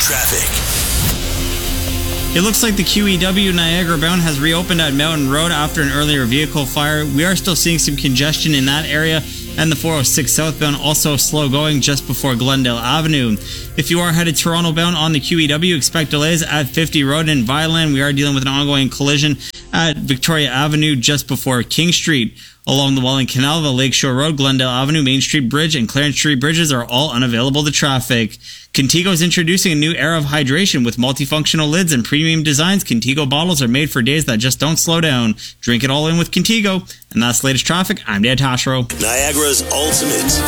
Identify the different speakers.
Speaker 1: traffic.
Speaker 2: It looks like the QEW Niagara bound has reopened at Mountain Road after an earlier vehicle fire. We are still seeing some congestion in that area, and the 406 southbound also slow going just before Glendale Avenue. If you are headed Toronto bound on the QEW, expect delays at 50 Road in Vineland. We are dealing with an ongoing collision at Victoria Avenue just before King Street. Along the Welland Canal, the Lakeshore Road, Glendale Avenue, Main Street Bridge, and Clarence Street bridges are all unavailable to traffic. Contigo is introducing a new era of hydration with multifunctional lids and premium designs. Contigo bottles are made for days that just don't slow down. Drink it all in with Contigo. And that's the latest traffic. I'm Dan Tashro.
Speaker 1: Niagara's ultimate